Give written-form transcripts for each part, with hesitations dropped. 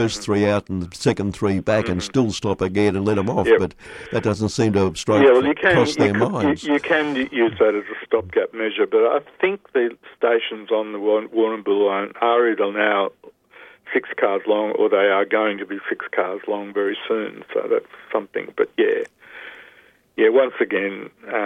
first three out and the second three back and still stop again and let them off. Yep. But that doesn't seem to have crossed their minds. You can use that as a stopgap measure, but I think the stations on the Warrnambool line are either now 6 cars long or they are going to be 6 cars long very soon. So that's something. But yeah. Once again,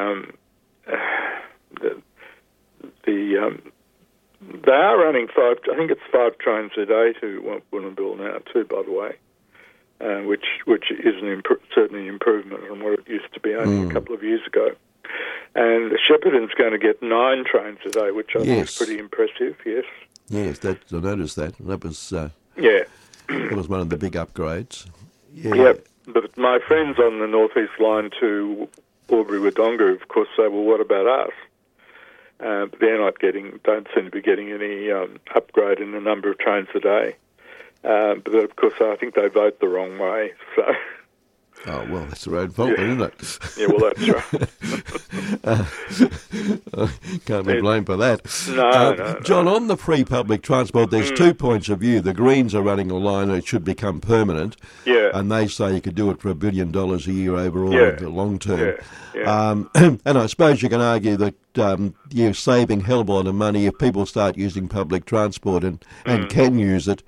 they are running 5. I think it's 5 trains a day to Warrnambool now too. By the way, which is certainly an improvement on what it used to be only a couple of years ago. And Shepparton's going to get 9 trains a day, which I think is pretty impressive. Yes. Yes, I noticed that. That was that was one of the big upgrades. Yeah. Yep. But my friends on the North East line to Albury-Wodonga, of course, say, well, what about us? They're don't seem to be getting any upgrade in the number of trains a day. But of course, I think they vote the wrong way. So. Oh, well, that's their own fault, isn't it? Yeah, well, that's right. Can't be blamed for that. No. John, on the free public transport, there's 2 points of view. The Greens are running a line that it should become permanent. Yeah. And they say you could do it for $1 billion a year overall in the long term. Yeah. And I suppose you can argue that you're saving hell of a lot of money if people start using public transport and can use it.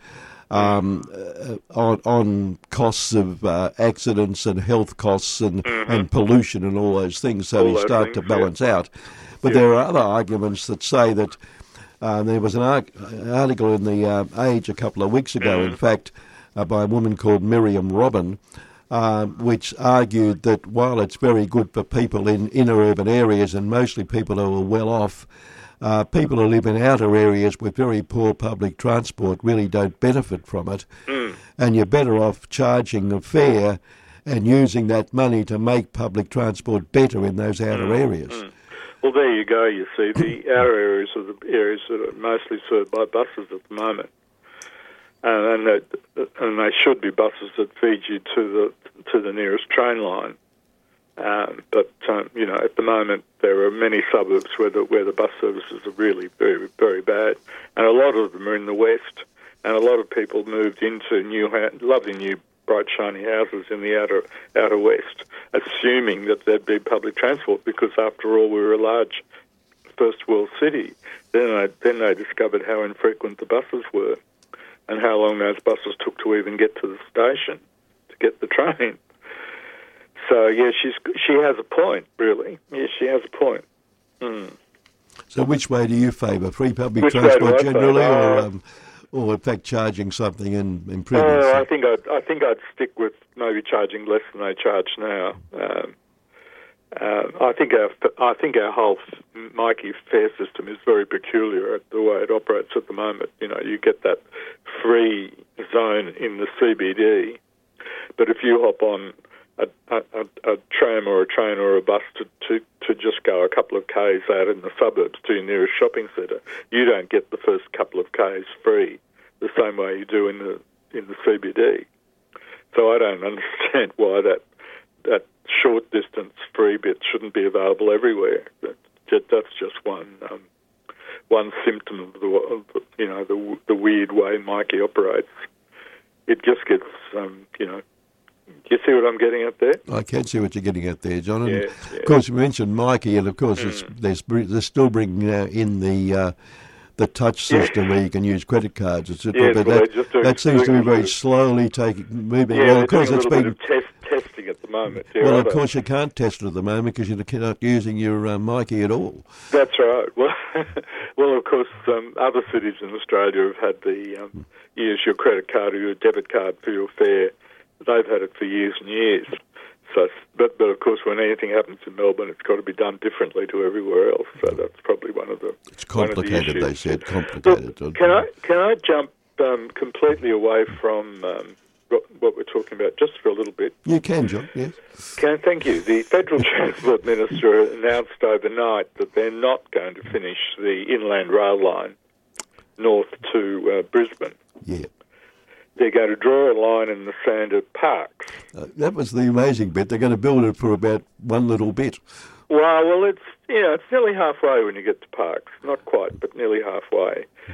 On costs of accidents and health costs and pollution and all those things, so we start to balance out. But there are other arguments that say that there was an article in the Age a couple of weeks ago, in fact, by a woman called Miriam Robin, which argued that while it's very good for people in inner urban areas and mostly people who are well off, people who live in outer areas with very poor public transport really don't benefit from it. And you're better off charging a fare and using that money to make public transport better in those outer areas. Well, there you go. You see, the outer areas are the areas that are mostly served by buses at the moment. And they should be buses that feed you to the nearest train line. But at the moment there are many suburbs where the bus services are really very, very bad, and a lot of them are in the west. And a lot of people moved into lovely new bright shiny houses in the outer west, assuming that there'd be public transport because after all we're a large first world city. Then they discovered how infrequent the buses were, and how long those buses took to even get to the station to get the train. So, yeah, she has a point, really. Yes, she has a point. So which way do you favour? Free public transport generally or in fact charging something and improving it? I think I'd stick with maybe charging less than they charge now. I think our whole Mikey fare system is very peculiar at the way it operates at the moment. You get that free zone in the CBD, but if you hop on a tram or a train or a bus to just go a couple of k's out in the suburbs to your nearest shopping centre, you don't get the first couple of k's free the same way you do in the CBD. So I don't understand why that short distance free bit shouldn't be available everywhere. That's just one symptom of the weird way Mikey operates. It just gets do you see what I'm getting at there? I can see what you're getting at there, John. And Yeah. Of course, you mentioned Mikey, and of course, they're still bringing in the touch system where you can use credit cards, etc. Yes, but well, that seems to be very slowly moving. Well, of course, it's been bit of testing at the moment. Yeah, well, of course, you can't test it at the moment because you're not using your Mikey at all. That's right. Well, of course, other cities in Australia have had the use your credit card or your debit card for your fare. They've had it for years and years. So, but of course, when anything happens in Melbourne, it's got to be done differently to everywhere else. So that's probably one of the. It's complicated, they said. Complicated. Look, can I jump completely away from what we're talking about just for a little bit? You can, John. Yes. Thank you. The Federal Transport Minister announced overnight that they're not going to finish the Inland Rail line north to Brisbane. Yeah. They're going to draw a line in the sand at Parkes. That was the amazing bit. They're going to build it for about one little bit. Well, it's nearly halfway when you get to Parkes. Not quite, but nearly halfway.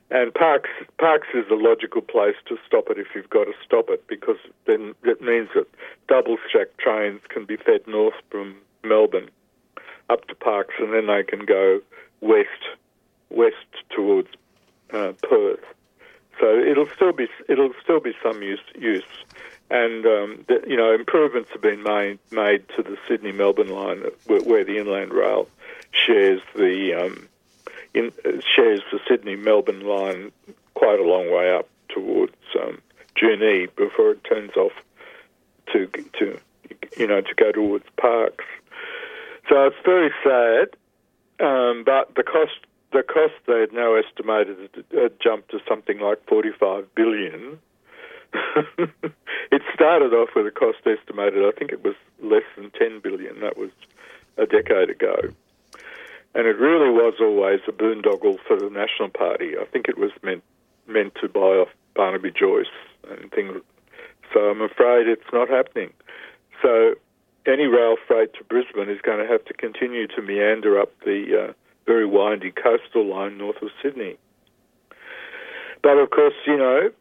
And Parkes is a logical place to stop it if you've got to stop it, because then it means that double-stack trains can be fed north from Melbourne up to Parkes, and then they can go west towards Perth. So it'll still be some use. And improvements have been made to the Sydney-Melbourne line, where the Inland Rail shares the Sydney-Melbourne line quite a long way up towards Junee before it turns off to go towards Parkes. So it's very sad, but the cost they had now estimated had jumped to something like $45 billion. It started off with a cost estimated, I think it was less than $10 billion. That was a decade ago. And it really was always a boondoggle for the National Party. I think it was meant to buy off Barnaby Joyce and things. So I'm afraid it's not happening. So any rail freight to Brisbane is going to have to continue to meander up the very windy coastal line north of Sydney. But of course, the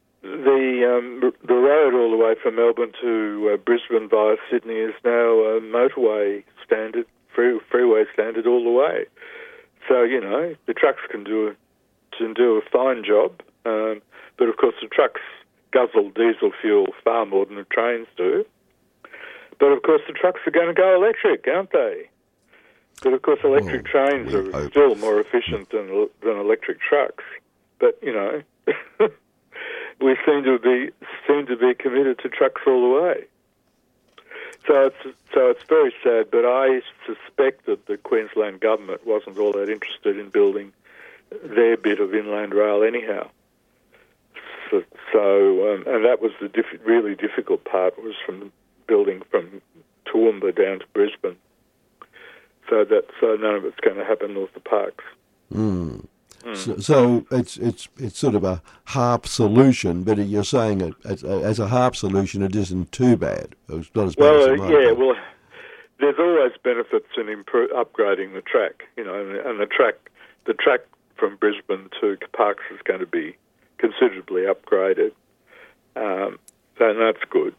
road all the way from Melbourne to Brisbane via Sydney is now motorway standard, freeway standard all the way. So the trucks can do a fine job, but of course the trucks guzzle diesel fuel far more than the trains do. But of course the trucks are going to go electric, aren't they? But of course electric trains are still more efficient than electric trucks. But we seem to be committed to trucks all the way. So it's very sad. But I suspect that the Queensland government wasn't all that interested in building their bit of inland rail anyhow. So and that was the really difficult part, was from building from Toowoomba down to Brisbane. So none of it's going to happen north of Parkes. Mm. So it's sort of a half solution, but you're saying as a half solution it isn't too bad. It's not as bad as it might be. Well, there's always benefits in upgrading the track, and the track from Brisbane to Parkes is going to be considerably upgraded, and that's good.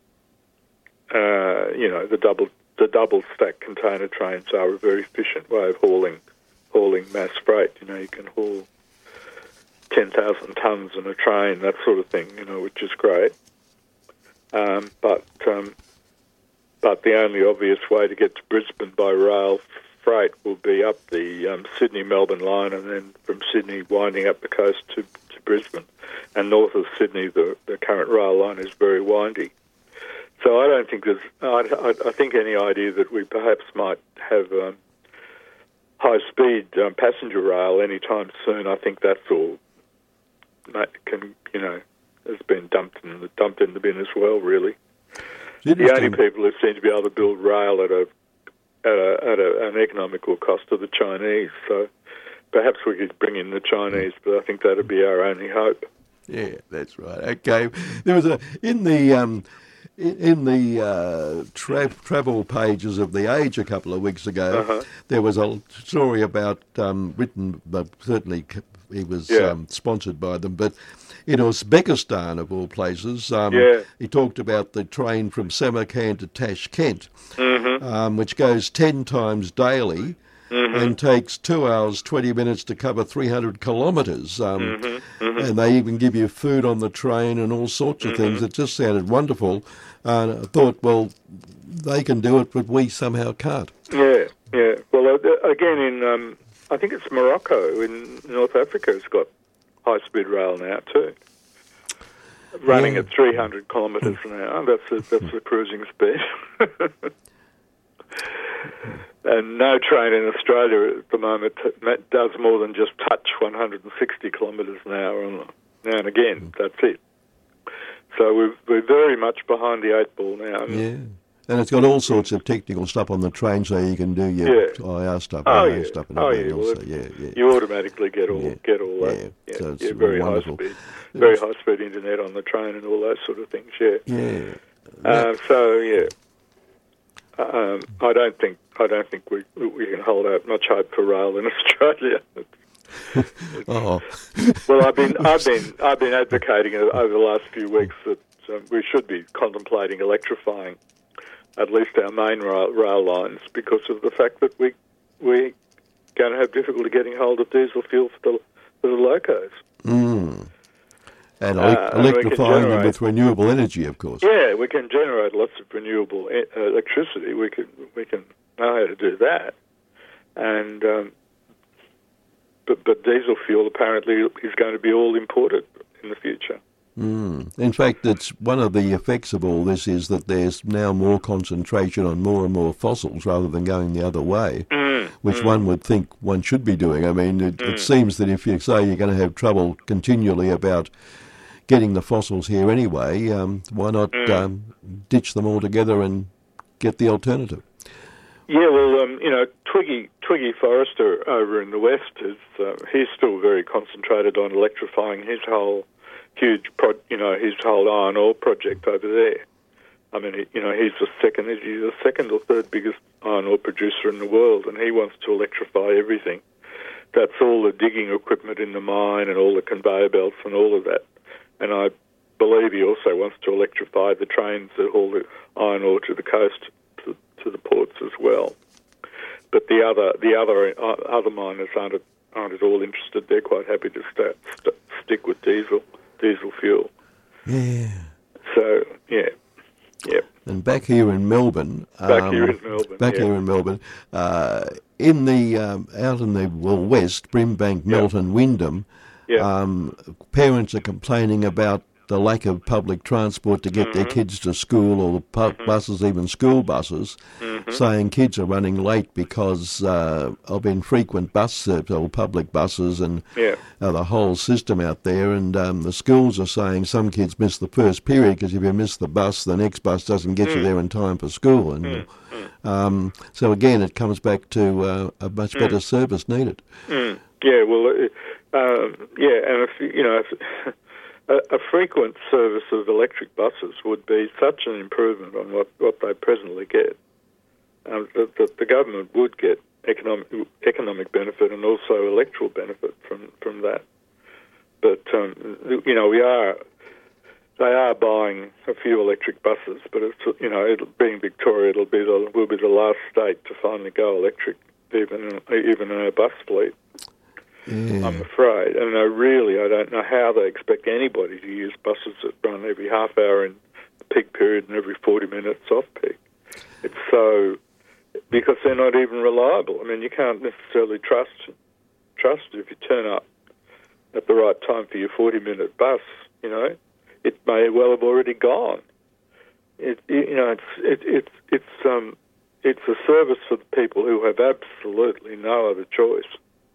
The double stack container trains are a very efficient way of hauling mass freight. You can haul 10,000 tonnes in a train, that sort of thing, which is great. But the only obvious way to get to Brisbane by rail freight will be up the Sydney-Melbourne line, and then from Sydney winding up the coast to Brisbane. And north of Sydney, the current rail line is very windy. So I don't think I think any idea that we perhaps might have high-speed passenger rail anytime soon, I think that's all has been dumped in the bin as well. Really, the only people who seem to be able to build rail at an economical cost are the Chinese. So perhaps we could bring in the Chinese, but I think that'd be our only hope. Yeah, that's right. Okay, there was in the travel pages of The Age a couple of weeks ago, there was a story about written, but certainly he was sponsored by them, but in Uzbekistan, of all places, he talked about the train from Samarkand to Tashkent, which goes 10 times daily and takes 2 hours, 20 minutes to cover 300 kilometres. And they even give you food on the train and all sorts of things. It just sounded wonderful. And I thought, well, they can do it, but we somehow can't. Yeah. Well, again, in I think it's Morocco in North Africa has got high-speed rail now too, running at 300 kilometres an hour. That's the cruising speed. And no train in Australia at the moment does more than just touch 160 kilometres an hour now and again. That's it. So we're very much behind the 8 ball now. Yeah. And it's got all sorts of technical stuff on the train, so you can do your IR stuff, stuff, and everything else. You automatically get all that. Yeah. So it's very wonderful. Very high speed internet on the train and all those sort of things. Yeah. I don't think we can hold out much hope for rail in Australia. Oh. Well, I've been advocating over the last few weeks that we should be contemplating electrifying at least our main rail lines because of the fact that we're going to have difficulty getting hold of diesel fuel for the locos. Mm. And electrifying them with renewable energy, of course. Yeah, we can generate lots of renewable electricity. We can know how to do that, and but diesel fuel apparently is going to be all imported in the future. Mm. In fact, it's one of the effects of all this is that there's now more concentration on more and more fossils rather than going the other way, which one would think one should be doing. I mean, it seems that if you say you're going to have trouble continually about getting the fossils here anyway, why not ditch them altogether and get the alternative? Yeah, well, Twiggy Forrester over in the West he's still very concentrated on electrifying his whole huge, his whole iron ore project over there. I mean, he's the second or third biggest iron ore producer in the world, and he wants to electrify everything. That's all the digging equipment in the mine and all the conveyor belts and all of that. And I believe he also wants to electrify the trains that haul the iron ore to the coast, to the ports as well. But the other miners aren't at all interested. They're quite happy to stick with diesel fuel. Yeah. So yeah. And back here in Melbourne, out in the west, Brimbank, Melton, Wyndham, parents are complaining about the lack of public transport to get their kids to school, or the buses, even school buses, saying kids are running late because of infrequent bus service or public buses and the whole system out there. And the schools are saying some kids miss the first period because if you miss the bus, the next bus doesn't get you there in time for school. And so again, it comes back to a much better service needed. Yeah, well, and if a frequent service of electric buses would be such an improvement on what they presently get. That the government would get economic benefit and also electoral benefit from that. But they are buying a few electric buses, but it's being Victoria, we'll be the last state to finally go electric, even in our bus fleet. Yeah. I'm afraid, and I don't know how they expect anybody to use buses that run every half hour in the peak period and every 40 minutes off peak. It's so, because they're not even reliable. I mean, you can't necessarily trust if you turn up at the right time for your 40-minute bus. It may well have already gone. It's a service for the people who have absolutely no other choice.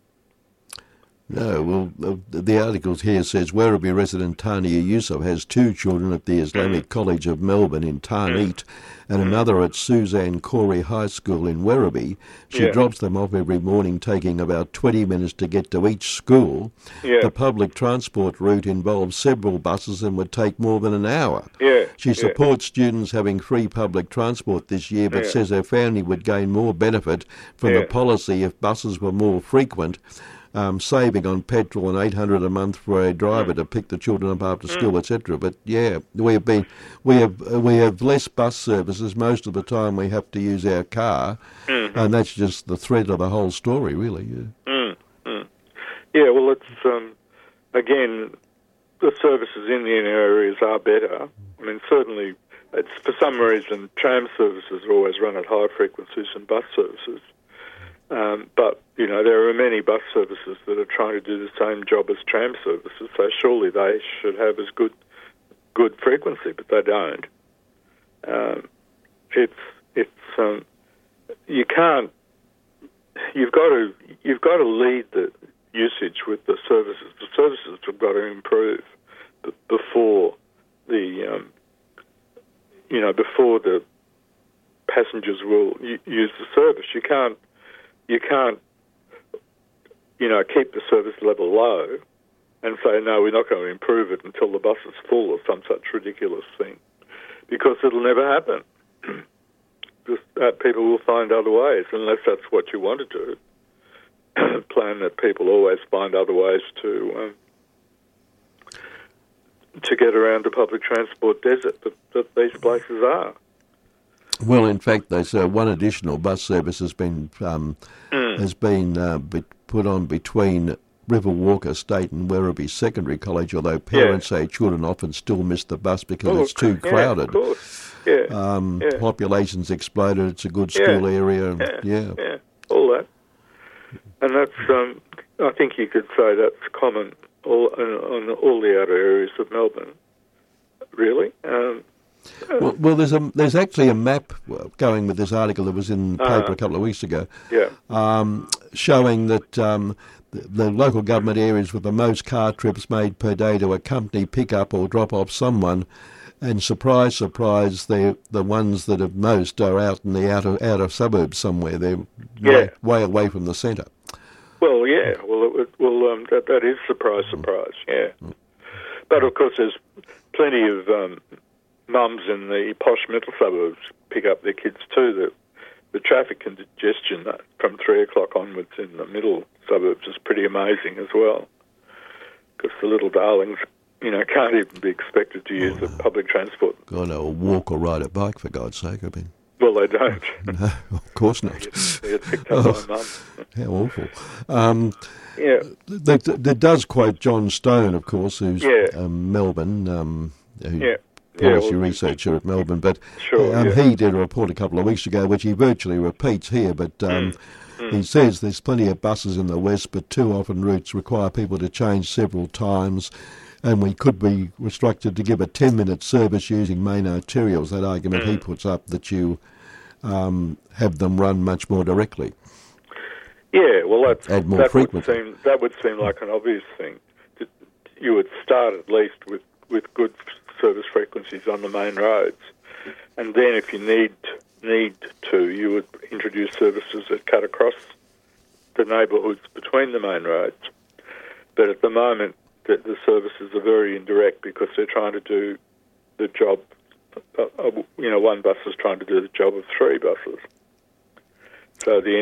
No, well, the article here says Werribee resident Tania Yusuf has 2 children at the Islamic College of Melbourne in Tarneet and another at Suzanne Corey High School in Werribee. She drops them off every morning, taking about 20 minutes to get to each school. The public transport route involves several buses and would take more than an hour. She supports students having free public transport this year, but says her family would gain more benefit from the policy if buses were more frequent. Saving on petrol and $800 a month for a driver to pick the children up after school, etc. But we have less bus services. Most of the time we have to use our car, and that's just the thread of the whole story, really. Yeah, well, it's again, the services in the inner areas are better. I mean, certainly, it's for some reason tram services always run at higher frequencies than bus services. But, there are many bus services that are trying to do the same job as tram services, so surely they should have as good frequency, but they don't. You've got to lead the usage with the services. The services have got to improve before the passengers will use the service. You can't keep the service level low and say, no, we're not going to improve it until the bus is full or some such ridiculous thing, because it'll never happen. People will find other ways, unless that's what you want to do. plan that people always find other ways to get around the public transport desert that these places are. Well, in fact, there's one additional bus service has been put on between Riverwalk Estate and Werribee Secondary College, although parents say children often still miss the bus because it's too crowded. Of course. Yeah. Population's exploded, it's a good school area. Yeah, all that. And that's, I think you could say that's common on all the outer areas of Melbourne, really. Well, there's actually a map going with this article that was in the paper a couple of weeks ago, showing that the local government areas with the most car trips made per day to accompany, pick up or drop off someone, and surprise, surprise, the ones that have most are out in the outer suburbs somewhere. They're way away from the centre. Well, yeah. Well, that is surprise, yeah. But of course, there's plenty of mums in the posh middle suburbs pick up their kids too. The traffic congestion from 3 o'clock onwards in the middle suburbs is pretty amazing as well, because the little darlings, can't even be expected to use the public transport. God, or walk or ride a bike, for God's sake. Well, they don't. No, of course not. They get picked up by mum. How awful. That does quote John Stone, of course, who's Melbourne, policy researcher at Melbourne, but he did a report a couple of weeks ago, which he virtually repeats here, but he says there's plenty of buses in the west, but too often routes require people to change several times, and we could be restricted to give a 10-minute service using main arterials. That argument he puts up, that you have them run much more directly. Yeah, well, that would seem like an obvious thing. You would start at least with good service frequencies on the main roads, and then if you need to, you would introduce services that cut across the neighbourhoods between the main roads. But at the moment, the services are very indirect because they're trying to do the job. One bus is trying to do the job of 3 buses. So the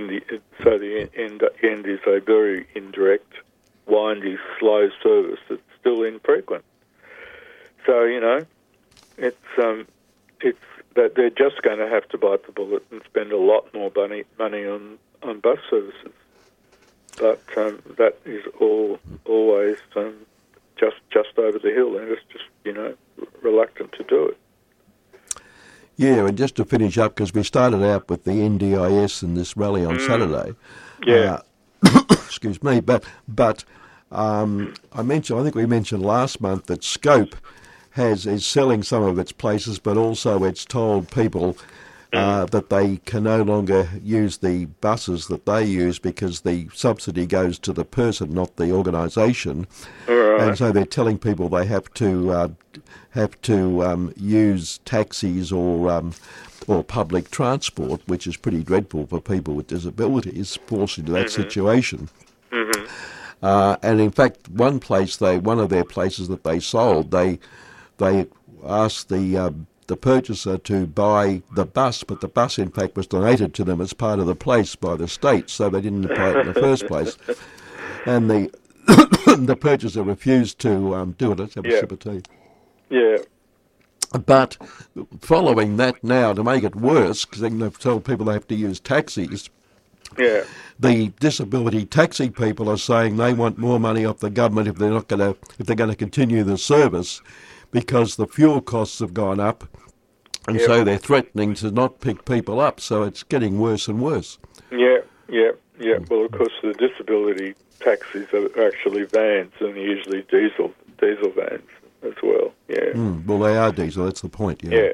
end is a very indirect, windy, slow service that's still infrequent. So it's that they're just going to have to bite the bullet and spend a lot more money on bus services. But that is always just over the hill, and it's just reluctant to do it. Yeah, and just to finish up, because we started out with the NDIS and this rally on Saturday. Yeah. Excuse me, but I think we mentioned last month that Scope is selling some of its places, but also it's told people that they can no longer use the buses that they use because the subsidy goes to the person, not the organisation. Right. And so they're telling people they have to use taxis or public transport, which is pretty dreadful for people with disabilities, forced into that situation. And in fact, one of their places that they sold, they asked the purchaser to buy the bus, but the bus in fact was donated to them as part of the place by the state, so they didn't buy it in the first place. And the purchaser refused to do it. Let's have a sip of tea. Yeah. But following that now, to make it worse, because they're going to tell people they have to use taxis, the disability taxi people are saying they want more money off the government if they're going to continue the service, because the fuel costs have gone up, and so they're threatening to not pick people up. So it's getting worse and worse. Yeah. Well, of course, the disability taxis are actually vans, and usually diesel vans as well. Yeah. Well, they are diesel. That's the point. Yeah.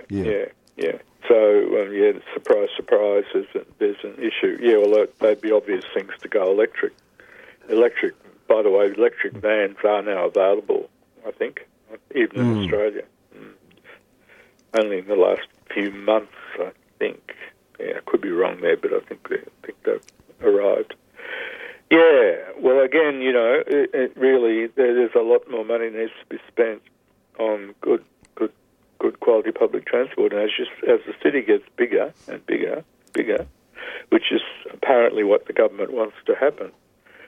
So, surprise, surprise, there's an issue. Yeah, well, they'd be obvious things to go electric. By the way, electric vans are now available, I think, even in Australia. Only in the last few months, I think. Yeah, I could be wrong there, but I think they've arrived. Yeah, well, again, it really, there's a lot more money needs to be spent on good quality public transport, and as the city gets bigger and bigger, which is apparently what the government wants to happen,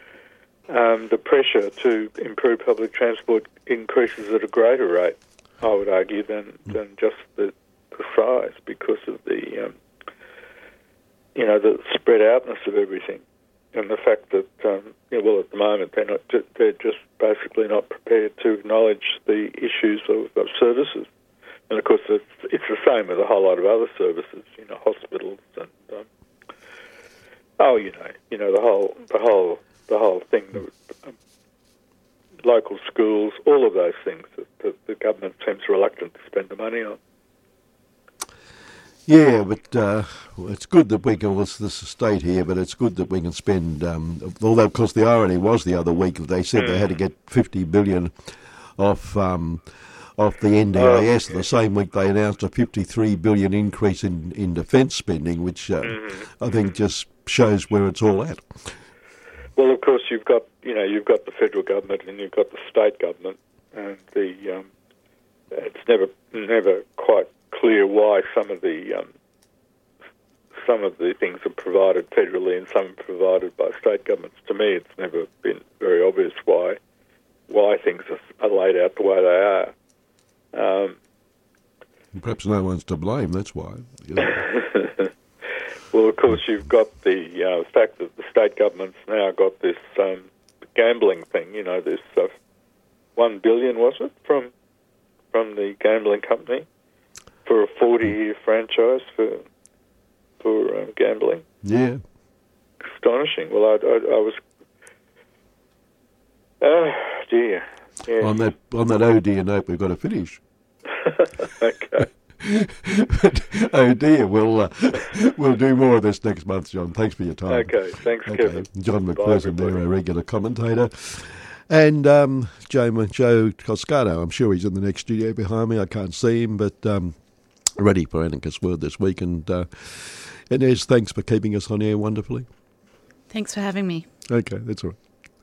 the pressure to improve public transport increases at a greater rate, I would argue, than just the size, because of the the spread outness of everything, and the fact that at the moment they're just basically not prepared to acknowledge the issues of services, and of course it's the same with a whole lot of other services, hospitals and the whole thing, local schools, all of those things that the government seems reluctant to spend the money on. Yeah, but it's good that we can, this is a state here, but it's good that we can spend, although of course the irony was the other week that they said they had to get $50 billion off the NDIS. The same week they announced a $53 billion increase in defence spending, which I think just shows where it's all at. Well, of course you've got the federal government and you've got the state government, and it's never quite clear why some of the things are provided federally and some are provided by state governments. To me, it's never been very obvious why things are laid out the way they are. Perhaps no one's to blame. That's why. Well, of course, you've got the fact that the state government's now got this gambling thing. This $1 billion, was it, from the gambling company for a 40-year franchise for gambling. Yeah, astonishing. Well, I was. Oh dear. Yeah. On that oh dear note, we've got to finish. Okay. But, oh dear, we'll do more of this next month, John. Thanks for your time. Okay, thanks, Kevin. John McPherson there, our regular commentator. And Joe Toscano, I'm sure he's in the next studio behind me. I can't see him, but ready for Anarchist Word this week. And Inez, thanks for keeping us on air wonderfully. Thanks for having me. Okay, that's all right.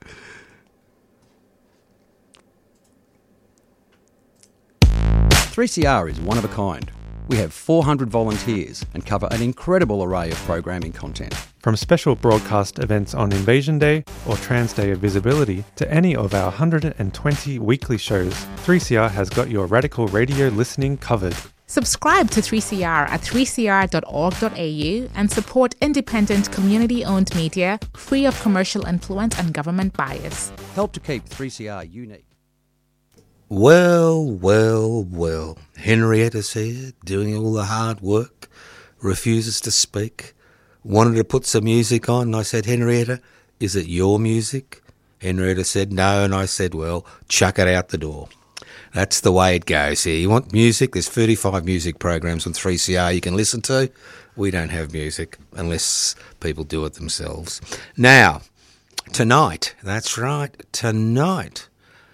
"3CR is one of a kind. We have 400 volunteers and cover an incredible array of programming content. From special broadcast events on Invasion Day or Trans Day of Visibility to any of our 120 weekly shows, 3CR has got your radical radio listening covered. Subscribe to 3CR at 3cr.org.au and support independent, community-owned media free of commercial influence and government bias. Help to keep 3CR unique." Well, Henrietta's here, doing all the hard work, refuses to speak, wanted to put some music on, and I said, "Henrietta, is it your music?" Henrietta said, "No," and I said, "Well, chuck it out the door." That's the way it goes here. You want music? There's 35 music programs on 3CR you can listen to. We don't have music unless people do it themselves. Now, tonight, that's right, tonight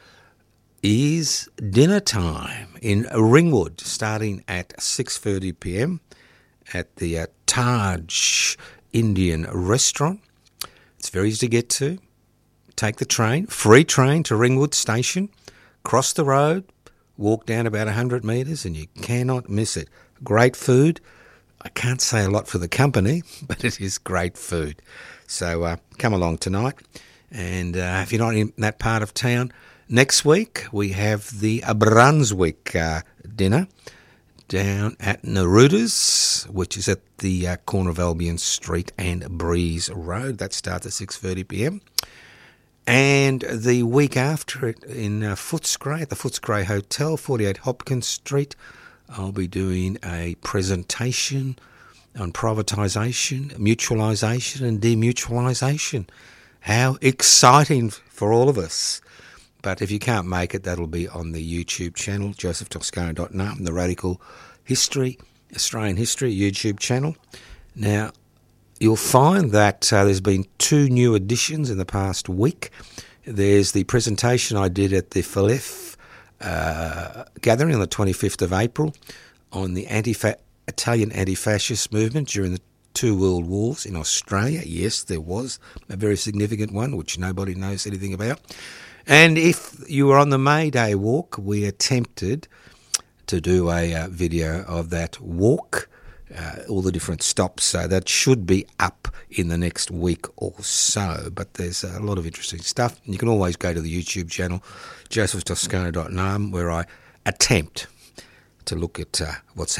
is dinner time in Ringwood, starting at 6:30 p.m. at the Taj Indian Restaurant. It's very easy to get to. Take the train, free train to Ringwood Station, cross the road, walk down about 100 metres, and you cannot miss it. Great food. I can't say a lot for the company, but it is great food. So come along tonight. And if you're not in that part of town, next week we have the Brunswick dinner down at Neruda's, which is at the corner of Albion Street and Breeze Road. That starts at 6:30 p.m. And the week after it in Footscray, at the Footscray Hotel, 48 Hopkins Street, I'll be doing a presentation on privatisation, mutualisation and demutualisation. How exciting for all of us. But if you can't make it, that'll be on the YouTube channel, josephtoscano.net, and the Radical History, Australian History YouTube channel. Now, you'll find that there's been 2 new additions in the past week. There's the presentation I did at the Falef gathering on the 25th of April on the Italian anti-fascist movement during the 2 world wars in Australia. Yes, there was a very significant one, which nobody knows anything about. And if you were on the May Day walk, we attempted to do a video of that walk all the different stops. So that should be up in the next week or so. But there's a lot of interesting stuff. And you can always go to the YouTube channel, josephtoscano.num, where I attempt to look at what's